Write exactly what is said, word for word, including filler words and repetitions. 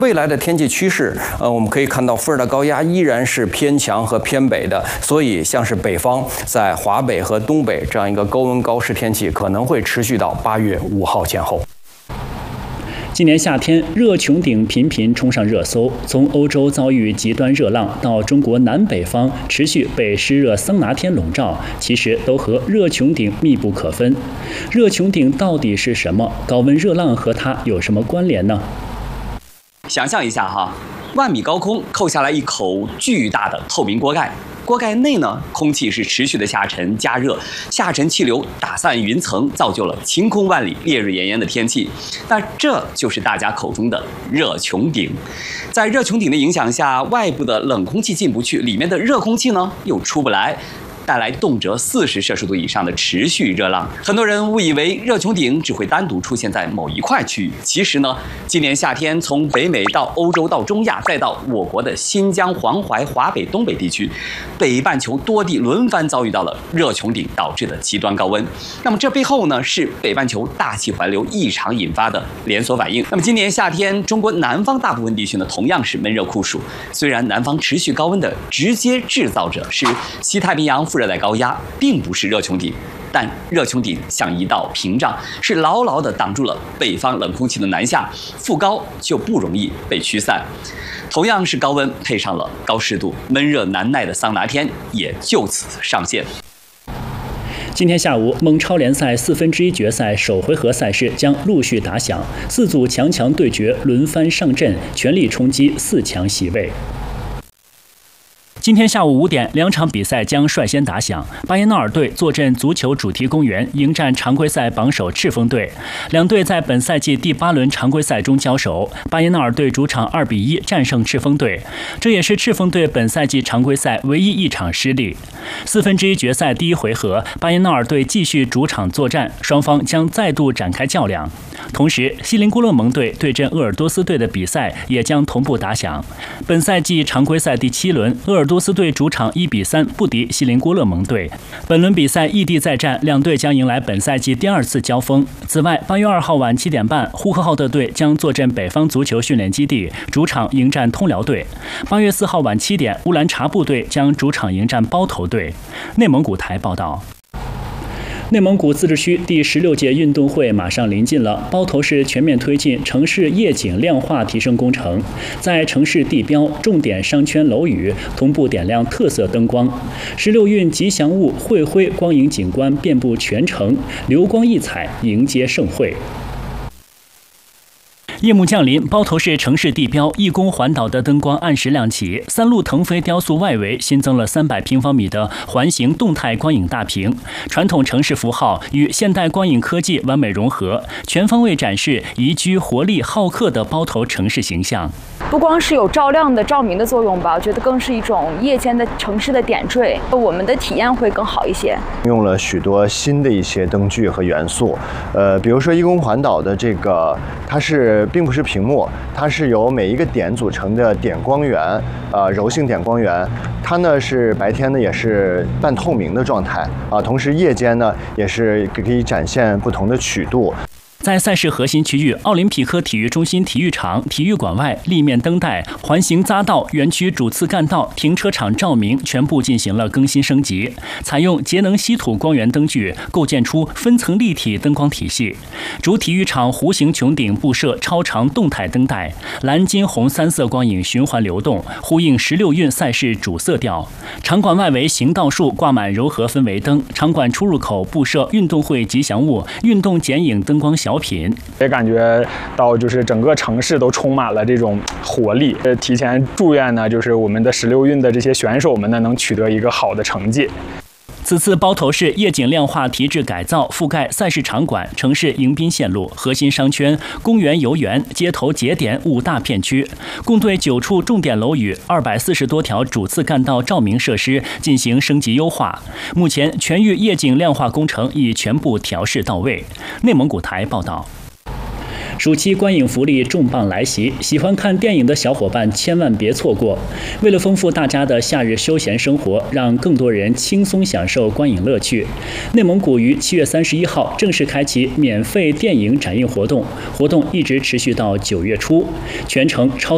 未来的天气趋势，呃，我们可以看到副热带高压依然是偏强和偏北的，所以像是北方，在华北和东北这样一个高温高湿天气可能会持续到八月五号前后。 今年夏天，热穹顶频频冲上热搜，从欧洲遭遇极端热浪，到中国南北方持续被湿热桑拿天笼罩，其实都和热穹顶密不可分。热穹顶到底是什么？高温热浪和它有什么关联呢？ 想象一下哈，万米高空扣下来一口巨大的透明锅盖，锅盖内呢，空气是持续的下沉加热，下沉气流打散云层，造就了晴空万里、烈日炎炎的天气。那这就是大家口中的热穹顶。在热穹顶的影响下，外部的冷空气进不去，里面的热空气呢又出不来，带来动辄四十摄氏度以上的持续热浪。很多人误以为热穹顶只会单独出现在某一块区域，其实呢，今年夏天从北美到欧洲到中亚，再到我国的新疆、黄淮、华北、东北地区，北半球多地轮番遭遇到了热穹顶导致的极端高温。那么这背后呢，是北半球大气环流异常引发的连锁反应。那么今年夏天，中国南方大部分地区呢，同样是闷热酷暑。虽然南方持续高温的直接制造者是西太平洋副热带高压，并不是热穹顶，但热穹顶像一道屏障，是牢牢地挡住了北方冷空气的南下，副高就不容易被驱散。同样是高温，配上了高湿度，闷热难耐的桑拿天也就此上线。 今天下午，蒙超联赛四分之一决赛首回合赛事将陆续打响，四组强强对决轮番上阵，全力冲击四强席位。今天下午五点，两场比赛将率先打响。巴彦淖尔队坐镇足球主题公园，迎战常规赛榜首赤峰队。两队在本赛季第八轮常规赛中交手，巴彦淖尔队主场二比一战胜赤峰队，这也是赤峰队本赛季常规赛唯一一场失利。四分之一决赛第一回合，巴彦淖尔队继续主场作战，双方将再度展开较量。同时，锡林郭勒盟队对阵鄂尔多斯队的比赛也将同步打响。本赛季常规赛第七轮，鄂尔多斯队主场一比三不敌锡林郭勒盟队。本轮比赛异地再战，两队将迎来本赛季第二次交锋。此外，八月二号晚七点半，呼和浩特队将坐镇北方足球训练基地，主场迎战通辽队。八月四号晚七点，乌兰察布队将主场迎战包头队。内蒙古台报道。内蒙古自治区第十六届运动会马上临近了，包头市全面推进城市夜景亮化提升工程，在城市地标、重点商圈楼宇同步点亮特色灯光，十六运吉祥物会徽光影景观遍布全城，流光溢彩迎接盛会。夜幕降临，包头市城市地标义工环岛的灯光按时亮起，三路腾飞雕塑外围新增了三百平方米的环形动态光影大屏，传统城市符号与现代光影科技完美融合，全方位展示宜居、活力、好客的包头城市形象。 不光是有照亮的照明的作用吧，我觉得更是一种夜间的城市的点缀，我们的体验会更好一些。 用了许多新的一些灯具和元素，呃，比如说义工环岛的这个，它是并不是屏幕，它是由每一个点组成的点光源，呃，柔性点光源。它呢是白天呢也是半透明的状态啊，同时夜间呢也是可以展现不同的曲度。 在赛事核心区域，奥林匹克体育中心体育场、体育馆外立面灯带、环形匝道、园区主次干道、停车场照明全部进行了更新升级，采用节能稀土光源灯具，构建出分层立体灯光体系。主体育场弧形穹顶布设超长动态灯带，蓝、金、红三色光影循环流动，呼应十六运赛事主色调。场馆外围行道树挂满柔和氛围灯，场馆出入口布设运动会吉祥物、运动剪影灯光小品， 也感觉到就是整个城市都充满了这种活力。呃，提前祝愿呢，就是我们的十六运的这些选手们呢，能取得一个好的成绩。 此次包头市夜景亮化提质改造，覆盖赛事场馆、城市迎宾线路、核心商圈、公园游园、街头节点五大片区，共对九处重点楼宇、二百四十多条主次干道照明设施进行升级优化。目前，全域夜景亮化工程已全部调试到位。内蒙古台报道。暑期观影福利重磅来袭，喜欢看电影的小伙伴千万别错过。为了丰富大家的夏日休闲生活，让更多人轻松享受观影乐趣，内蒙古于七月三十一号正式开启免费电影展映活动，活动一直持续到九月初，全程超